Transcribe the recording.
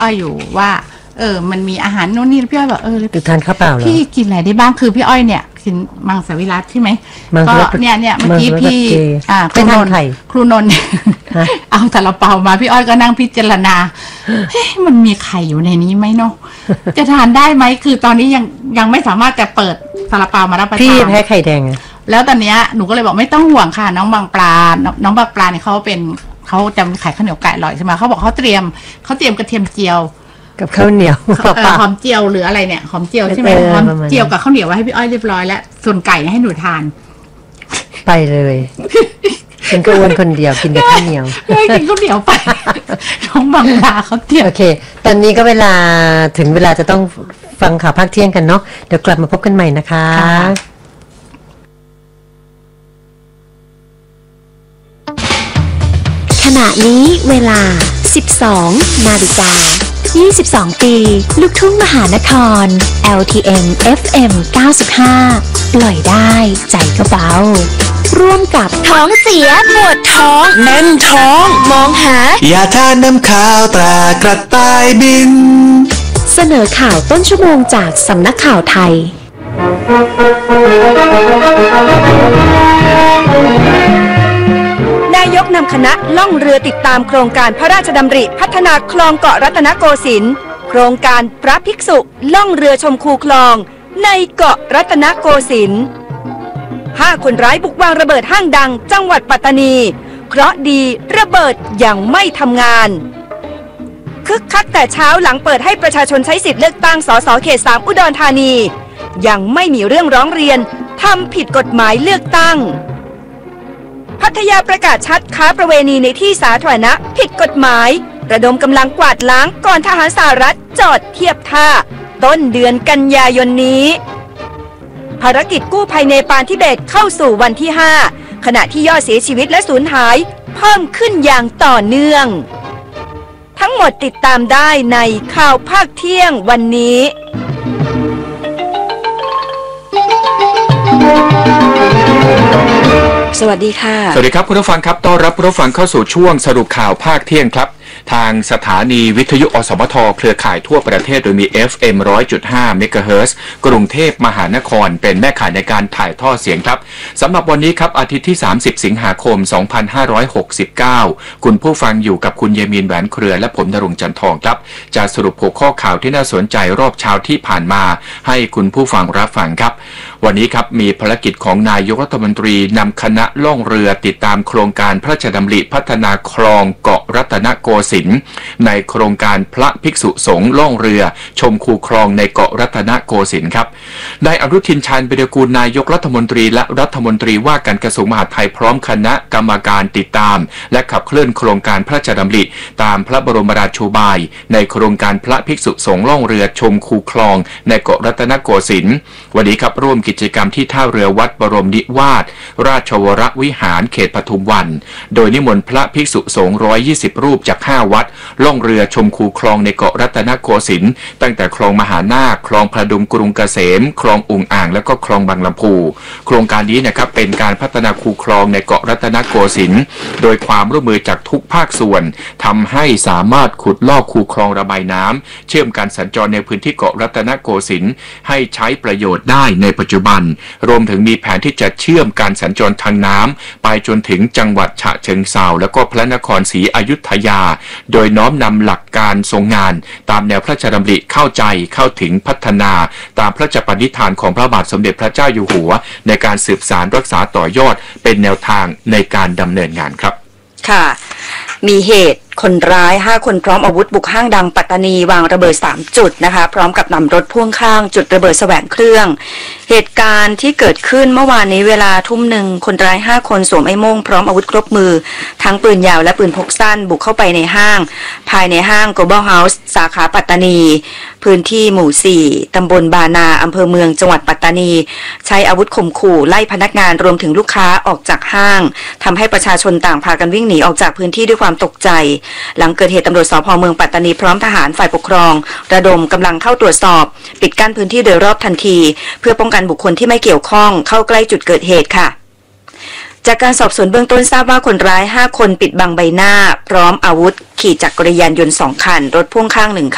อ้อยอยู่ว่ามันมีอาหารโน่นนี่พี่อ้อยบอกทานข้าวเปล่าเหรอพี่กินอะไรได้บ้างคือพี่อ้อยเนี่ยกินมังสวิรัติใช่ไหมก็เนี่ยเมื่อกี้พี่ครูนนท์เอาซาลาเปามาพี่อ้อยก็นั่งพิจารณามันมีไข่อยู่ในนี้ไหมเนาะจะทานได้ไหมคือตอนนี้ยังไม่สามารถจะเปิดซาลาเปามารับประทานพี่แพ้ไข่แดงแล้วตอนนี้หนูก็เลยบอกไม่ต้องห่วงค่ะน้องบางปลาเนี่ยเขาจะขายข้าวเหนียวไก่อร่อยใช่ไหมเขาบอกเขาเตรียมกระเทียมเจียวกับข้าวเหนียวหอมเจียวหรืออะไรเนี่ยหอมเจียวใช่ไหมหอมเจียวกับข้าวเหนียวไว้ให้พี่อ้อยเรียบร้อยแล้วส่วนไก่ให้หนูทานไปเลยฉันก็อ้วนคนเดียวกินแต่ข้าวเหนียวกินข้าวเหนียวไปน้องบางปลาเขาเตรียมโอเคตอนนี้ก็ถึงเวลาจะต้องฟังข่าวภาคเที่ยงกันเนาะเดี๋ยวกลับมาพบกันใหม่นะคะขณะนี้เวลา 12 นาฬิกา 22 ปีลูกทุ่งมหานคร LTN FM 95 ปล่อยได้ใจก็เบาร่วมกับท้องเสียปวดท้องแน่นท้องมองหายาทานน้ำข้าวตรากระต่ายบินเสนอข่าวต้นชั่วโมงจากสำนักข่าวไทยนายกนำคณะล่องเรือติดตามโครงการพระราชดำริพัฒนาคลองเกาะรัตนโกสินทร์โครงการพระภิกษุล่องเรือชมคูคลองในเกาะรัตนโกสินทร์5 คนร้ายบุกวางระเบิดห้างดังจังหวัดปัตตานีเคราะห์ดีระเบิดยังไม่ทำงานคึกคักแต่เช้าหลังเปิดให้ประชาชนใช้สิทธิ์เลือกตั้งสสเขต 3 อุดรธานียังไม่มีเรื่องร้องเรียนทำผิดกฎหมายเลือกตั้งพัทยาประกาศชัดค้าประเวณีในที่สาธารณะผิดกฎหมายระดมกำลังกวาดล้างก่อนทหารสหรัฐจอดเทียบท่าต้นเดือนกันยายนนี้ภารกิจกู้ภัยเนปาลทิเบตเข้าสู่วันที่ 5ขณะที่ยอดเสียชีวิตและสูญหายเพิ่มขึ้นอย่างต่อเนื่องทั้งหมดติดตามได้ในข่าวภาคเที่ยงวันนี้สวัสดีค่ะสวัสดีครับคุณผู้ฟังครับต้อนรับคุณผู้ฟังเข้าสู่ช่วงสรุปข่าวภาคเที่ยงครับทางสถานีวิทยุอสมทเครือข่ายทั่วประเทศโดยมี FM 100.5 เมกะเฮิรตซ์กรุงเทพมหานครเป็นแม่ข่ายในการถ่ายทอดเสียงครับสำหรับวันนี้ครับอาทิตย์ที่30สิงหาคม2569คุณผู้ฟังอยู่กับคุณเยมีนแหวนเครือและผมณรงค์จันทองครับจะสรุปหัวข้อข่าวที่น่าสนใจรอบเช้าที่ผ่านมาให้คุณผู้ฟังรับฟังครับวันนี้ครับมีภารกิจของนายกรัฐมนตรีนำคณะล่องเรือติดตามโครงการพระราชดำริพัฒนาคลองเกาะรัตนโกสินทร์ในโครงการพระภิกษุสงฆ์ล่องเรือชมคูคลองในเกาะรัตนโกสินทร์ครับนายอนุทินชาญวิรากูลนายกรัฐมนตรีและรัฐมนตรีว่าการกระทรวงมหาดไทยพร้อมคณะกรรมการติดตามและขับเคลื่อนโครงการพระราชดำริตามพระบรมราโชบายในโครงการพระภิกษุสงฆ์ล่องเรือชมคูคลองในเกาะรัตนโกสินทร์วันนี้ครับร่วมกิจกรรมที่ท่าเรือวัดบรมนิวาสราชวรวิหารเขตปทุมวันโดยนิมนต์พระภิกษุสงฆ์120รูปจาก5วัดล่องเรือชมคูคลองในเกาะรัตนโกสินทร์ตั้งแต่คลองมหานาคคลองพระดุงกรุงเกษมคลองอุ่งอ่างและก็คลองบางลำพูโครงการนี้นะครับเป็นการพัฒนาคูคลองในเกาะรัตนโกสินทร์โดยความร่วมมือจากทุกภาคส่วนทำให้สามารถขุดลอกคูคลองระบายน้ำเชื่อมการสัญจรในพื้นที่เกาะรัตนโกสินทร์ให้ใช้ประโยชน์ได้ในปัจจุบันรวมถึงมีแผนที่จะเชื่อมการสัญจรทางน้ำไปจนถึงจังหวัดฉะเชิงเทราและก็พระนครศรีอยุธยาโดยน้อมนำหลักการทรงงานตามแนวพระราชดำริเข้าใจเข้าถึงพัฒนาตามพระราชปณิธานของพระบาทสมเด็จพระเจ้าอยู่หัวในการสืบสานรักษาต่อยอดเป็นแนวทางในการดำเนินงานครับค่ะมีเหตุคนร้าย5คนพร้อมอาวุธบุกห้างดังปัตตานีวางระเบิด3จุดนะคะพร้อมกับนำรถพ่วงข้างจุดระเบิดแสวงเครื่องเหตุการณ์ที่เกิดขึ้นเมื่อวานนี้เวลาทุ่มหนึ่งคนร้าย5คนสวมไอ้โม่งพร้อมอาวุธครบมือทั้งปืนยาวและปืนพกสั้นบุกเข้าไปในห้างภายในห้าง Global House สาขาปัตตานีพื้นที่หมู่4ตำบลบานาอำเภอเมืองจังหวัดปัตตานีใช้อาวุธข่มขู่ไล่พนักงานรวมถึงลูกค้าออกจากห้างทำให้ประชาชนต่างพากันวิ่งหนีออกจากพื้นที่ด้วยความตกใจหลังเกิดเหตุตำรวจสภ.เมืองปัตตานีพร้อมทหารฝ่ายปกครองระดมกำลังเข้าตรวจสอบปิดกั้นพื้นที่โดยรอบทันทีเพื่อป้องกันบุคคลที่ไม่เกี่ยวข้องเข้าใกล้จุดเกิดเหตุค่ะจากการสอบสวนเบื้องต้นทราบว่าคนร้าย5คนปิดบังใบหน้าพร้อมอาวุธขี่จักรยานยนต์2คันรถพ่วงข้าง1คัน